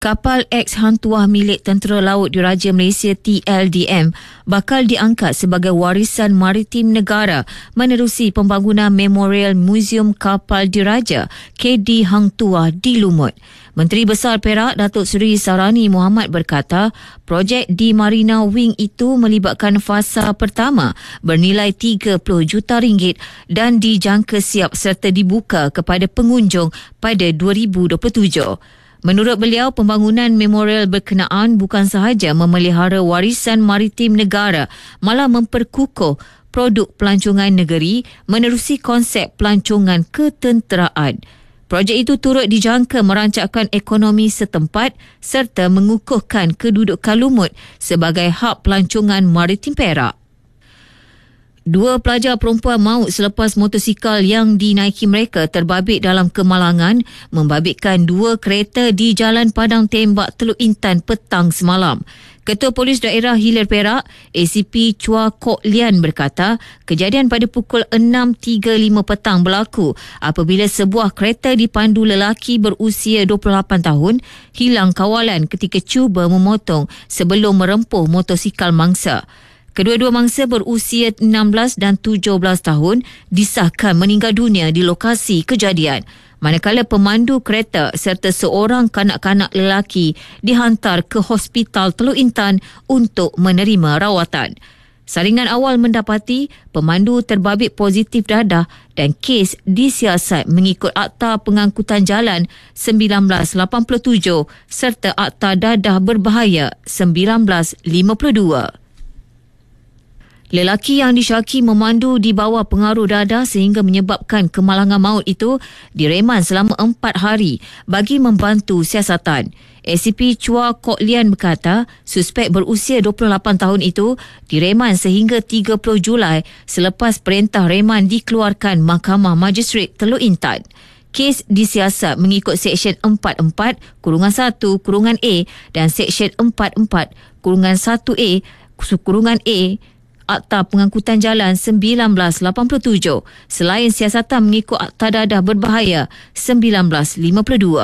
Kapal X Hang Tuah milik Tentera Laut Diraja Malaysia TLDM bakal diangkat sebagai warisan maritim negara menerusi pembangunan Memorial Museum Kapal Diraja KD Hang Tuah di Lumut. Menteri Besar Perak Datuk Seri Sarani Mohamad berkata, projek di Marina Wing itu melibatkan fasa pertama bernilai RM30 juta dan dijangka siap serta dibuka kepada pengunjung pada 2027. Menurut beliau, pembangunan memorial berkenaan bukan sahaja memelihara warisan maritim negara, malah memperkukuh produk pelancongan negeri menerusi konsep pelancongan ketenteraan. Projek itu turut dijangka merancakkan ekonomi setempat serta mengukuhkan kedudukan Lumut sebagai hub pelancongan maritim Perak. 2 pelajar perempuan maut selepas motosikal yang dinaiki mereka terbabit dalam kemalangan membabitkan 2 kereta di Jalan Padang Tembak Teluk Intan petang semalam. Ketua Polis Daerah Hilir Perak, ACP Chua Kok Lian berkata, kejadian pada pukul 6.35 petang berlaku apabila sebuah kereta dipandu lelaki berusia 28 tahun hilang kawalan ketika cuba memotong sebelum merempuh motosikal mangsa. Kedua-dua mangsa berusia 16 dan 17 tahun disahkan meninggal dunia di lokasi kejadian, manakala pemandu kereta serta seorang kanak-kanak lelaki dihantar ke Hospital Teluk Intan untuk menerima rawatan. Saringan awal mendapati pemandu terbabit positif dadah dan kes disiasat mengikut Akta Pengangkutan Jalan 1987 serta Akta Dadah Berbahaya 1952. Lelaki yang disyaki memandu di bawah pengaruh dadah sehingga menyebabkan kemalangan maut itu direman selama 4 hari bagi membantu siasatan. ACP Chua Kok Lian berkata, suspek berusia 28 tahun itu direman sehingga 30 Julai selepas perintah reman dikeluarkan Mahkamah Majistret Teluk Intan. Kes disiasat mengikut Seksyen 44-1-A dan Seksyen 44-1A-A Akta Pengangkutan Jalan 1987 selain siasatan mengikut Akta Dadah Berbahaya 1952.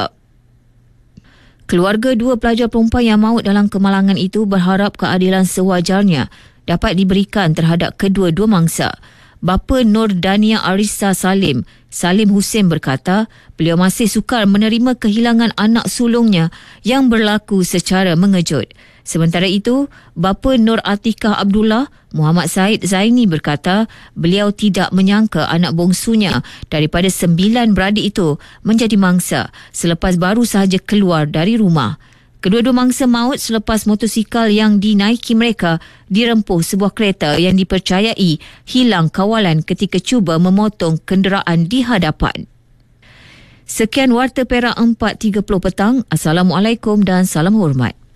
Keluarga 2 pelajar perempuan yang maut dalam kemalangan itu berharap keadilan sewajarnya dapat diberikan terhadap kedua-dua mangsa. Bapa Nur Dania Arissa Salim Hussein berkata, beliau masih sukar menerima kehilangan anak sulungnya yang berlaku secara mengejut. Sementara itu, bapa Nur Atikah Abdullah Muhammad Said Zaini berkata, beliau tidak menyangka anak bongsunya daripada 9 beradik itu menjadi mangsa selepas baru sahaja keluar dari rumah. Kedua-dua mangsa maut selepas motosikal yang dinaiki mereka dirempuh sebuah kereta yang dipercayai hilang kawalan ketika cuba memotong kenderaan di hadapan. Sekian Warta Perak 4.30 petang. Assalamualaikum dan salam hormat.